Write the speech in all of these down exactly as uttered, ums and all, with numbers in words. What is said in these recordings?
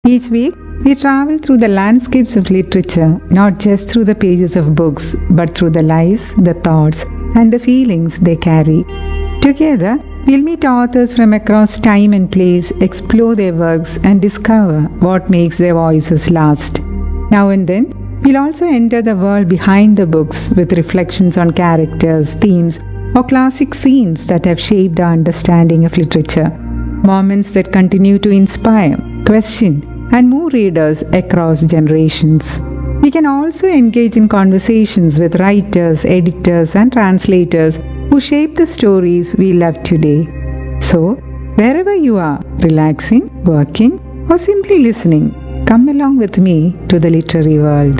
Each week, we travel through the landscapes of literature, not just through the pages of books, but through the lives, the thoughts, and the feelings they carry. Together, we'll meet authors from across time and place, explore their works, and discover what makes their voices last. Now and then, we'll also enter the world behind the books with reflections on characters, themes, or classic scenes that have shaped our understanding of literature. Moments that continue to inspire, question, and move readers across generations. We can also engage in conversations with writers, editors, and translators who shape the stories we love today. So, wherever you are, relaxing, working, or simply listening, come along with me to the literary world.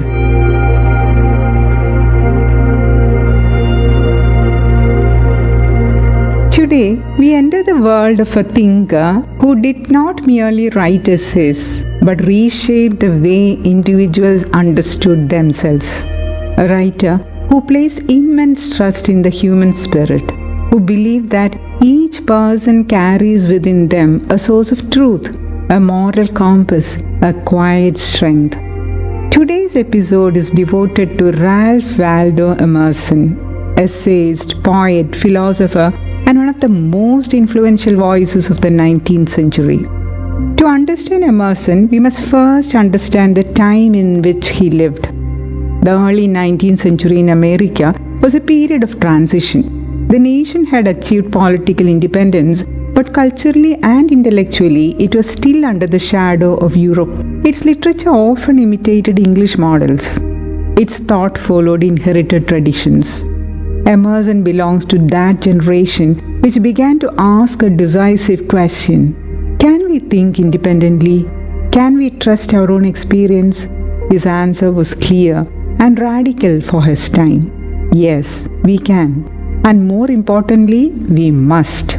Today, we enter the world of a thinker who did not merely write essays, but reshaped the way individuals understood themselves. A writer who placed immense trust in the human spirit, who believed that each person carries within them a source of truth, a moral compass, a quiet strength. Today's episode is devoted to Ralph Waldo Emerson, essayist, poet, philosopher, and one of the most influential voices of the nineteenth century. To understand Emerson, we must first understand the time in which he lived. The early nineteenth century in America was a period of transition. The nation had achieved political independence, but culturally and intellectually, it was still under the shadow of Europe. Its literature often imitated English models. Its thought followed inherited traditions. Emerson belongs to that generation which began to ask a decisive question. Can we think independently? Can we trust our own experience? His answer was clear and radical for his time. Yes, we can. And more importantly, we must.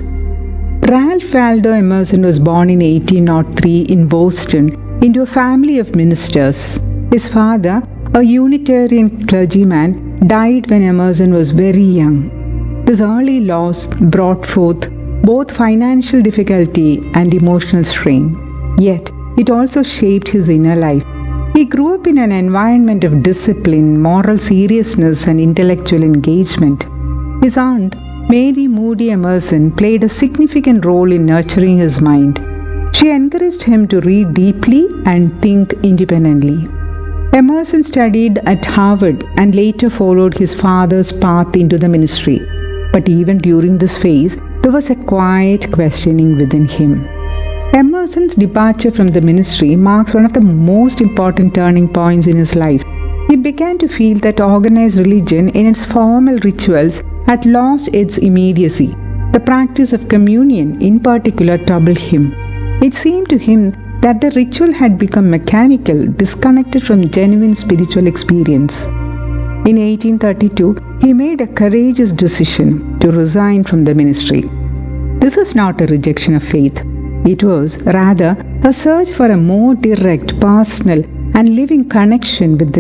Ralph Waldo Emerson was born in eighteen oh three in Boston into a family of ministers. His father, a Unitarian clergyman, died when Emerson was very young. This early loss brought forth both financial difficulty and emotional strain. Yet, it also shaped his inner life. He grew up in an environment of discipline, moral seriousness, and intellectual engagement. His aunt, Mary Moody Emerson, played a significant role in nurturing his mind. She encouraged him to read deeply and think independently. Emerson studied at Harvard and later followed his father's path into the ministry. But even during this phase, there was a quiet questioning within him. Emerson's departure from the ministry marks one of the most important turning points in his life. He began to feel that organized religion in its formal rituals had lost its immediacy. The practice of communion in particular troubled him. It seemed to him that the ritual had become mechanical, disconnected from genuine spiritual experience. In eighteen thirty-two, he made a courageous decision to resign from the ministry. This was not a rejection of faith. It was, rather, a search for a more direct, personal, and living connection with the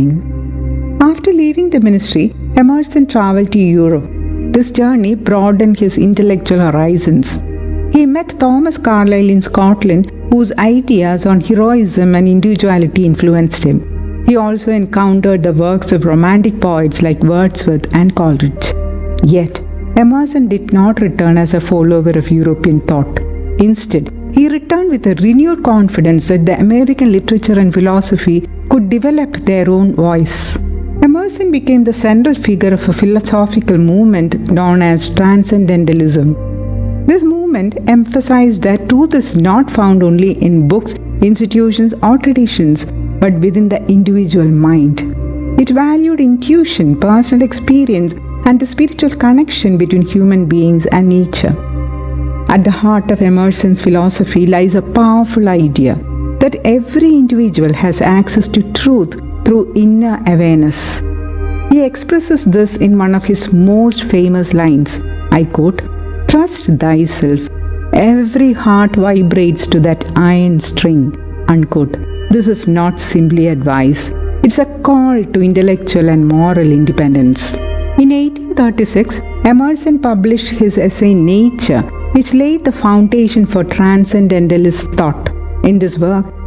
divine. After leaving the ministry, Emerson traveled to Europe. This journey broadened his intellectual horizons. He met Thomas Carlyle in Scotland, whose ideas on heroism and individuality influenced him. He also encountered the works of romantic poets like Wordsworth and Coleridge. Yet, Emerson did not return as a follower of European thought. Instead, he returned with a renewed confidence that the American literature and philosophy could develop their own voice. Emerson became the central figure of a philosophical movement known as Transcendentalism. This movement emphasized that truth is not found only in books, institutions, or traditions, but within the individual mind. It valued intuition, personal experience, and the spiritual connection between human beings and nature. At the heart of Emerson's philosophy lies a powerful idea that every individual has access to truth through inner awareness. He expresses this in one of his most famous lines. I quote, "Trust thyself. Every heart vibrates to that iron string." Unquote. This is not simply advice. It's a call to intellectual and moral independence. In eighteen thirty-six, Emerson published his essay Nature, which laid the foundation for transcendentalist thought. In this work,